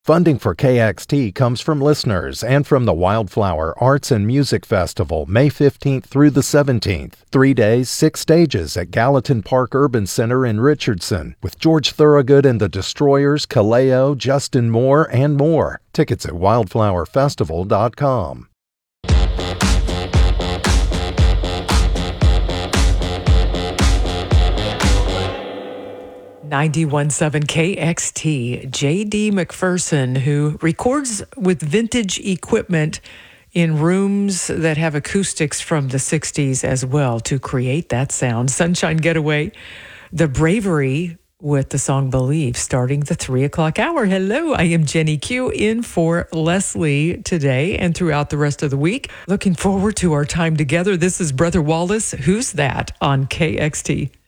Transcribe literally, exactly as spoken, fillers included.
Funding for K X T comes from listeners and from the Wildflower Arts and Music Festival, May fifteenth through the seventeenth. Three days, six stages at Gallatin Park Urban Center in Richardson, with George Thorogood and the Destroyers, Kaleo, Justin Moore, and more. Tickets at wildflower festival dot com. ninety-one point seven K X T, J D McPherson, who records with vintage equipment in rooms that have acoustics from the sixties as well to create that sound. Sunshine Getaway, The Bravery with the song Believe, starting the three o'clock hour. Hello, I am Jenny Q in for Leslie today and throughout the rest of the week. Looking forward to our time together. This is Brother Wallace, Who's That, on K X T.